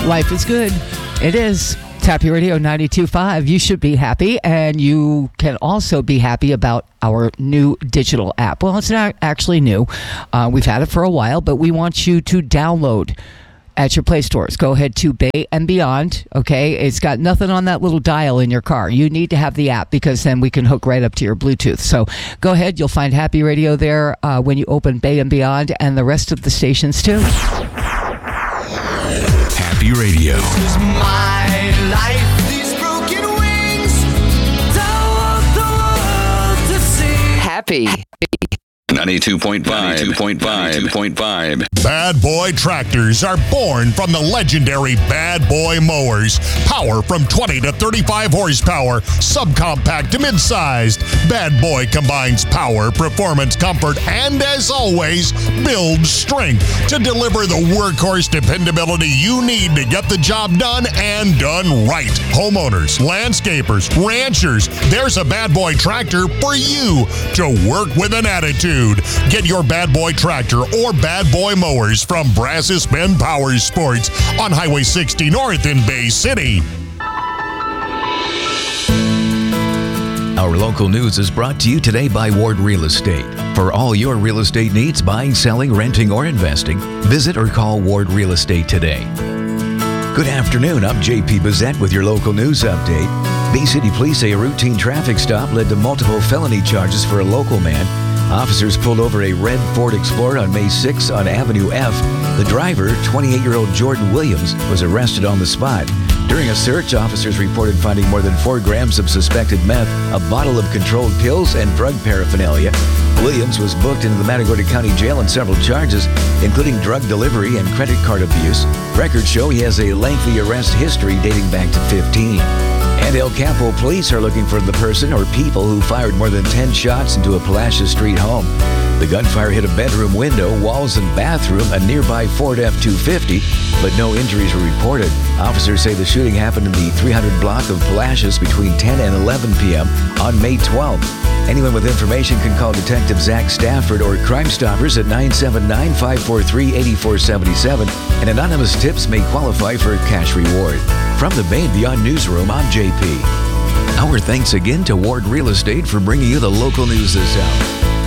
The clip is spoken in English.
Life is good. It is. Happy Radio 92.5. You should be happy, and you can also be happy about our new digital app. Well, it's not actually new. We've had it for a while, but we want you to download at your Play stores. Go ahead to Bay and Beyond, okay? It's got nothing on that little dial in your car. You need to have the app because then we can hook right up to your Bluetooth. So go ahead. You'll find Happy Radio there when you open Bay and Beyond and the rest of the stations too. Happy Radio. This is my life. These broken wings don't want the world to see. Happy. 92.5. Bad Boy tractors are born from the legendary Bad Boy mowers. Power from 20 to 35 horsepower, subcompact to mid-sized. Bad Boy combines power, performance, comfort, and as always, builds strength to deliver the workhorse dependability you need to get the job done and done right. Homeowners, landscapers, ranchers, there's a Bad Boy tractor for you to work with an attitude. Get your Bad Boy tractor or Bad Boy mowers from Brazos Bend Power Sports on Highway 60 North in Bay City. Our local news is brought to you today by Ward Real Estate. For all your real estate needs, buying, selling, renting, or investing, visit or call Ward Real Estate today. Good afternoon, I'm JP Bazette with your local news update. Bay City Police say a routine traffic stop led to multiple felony charges for a local man. Officers pulled over a red Ford Explorer on May 6 on Avenue F. The driver, 28-year-old Jordan Williams, was arrested on the spot. During a search, officers reported finding more than 4 grams of suspected meth, a bottle of controlled pills, and drug paraphernalia. Williams was booked into the Matagorda County Jail on several charges, including drug delivery and credit card abuse. Records show he has a lengthy arrest history dating back to 15. And El Campo police are looking for the person or people who fired more than 10 shots into a Palacios Street home. The gunfire hit a bedroom window, walls, and bathroom, a nearby Ford F-250, but no injuries were reported. Officers say the shooting happened in the 300 block of Palacios between 10 and 11 p.m. on May 12th. Anyone with information can call Detective Zach Stafford or Crime Stoppers at 979-543-8477, and anonymous tips may qualify for a cash reward. From the Bay and Beyond Newsroom, I'm JP. Our thanks again to Ward Real Estate for bringing you the local news this hour.